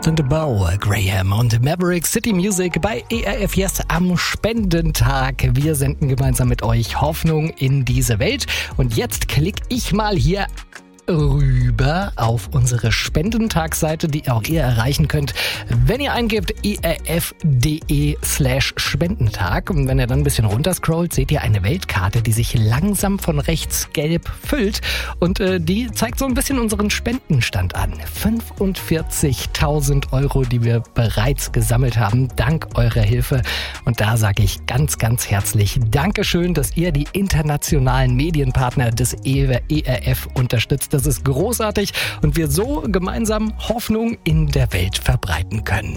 and Bow, Graham und Maverick City Music bei ERF Yes am Spendentag. Wir senden gemeinsam mit euch Hoffnung in diese Welt. Und jetzt klicke ich mal hier rüber auf unsere Spendentagsseite, die auch ihr erreichen könnt, wenn ihr eingebt erf.de/Spendentag. Und wenn ihr dann ein bisschen runterscrollt, seht ihr eine Weltkarte, die sich langsam von rechts gelb füllt. Und die zeigt so ein bisschen unseren Spendenstand an. 45.000 Euro, die wir bereits gesammelt haben, dank eurer Hilfe. Und da sage ich ganz, ganz herzlich Dankeschön, dass ihr die internationalen Medienpartner des ERF unterstützt. Das ist großartig und wir so gemeinsam Hoffnung in der Welt verbreiten können.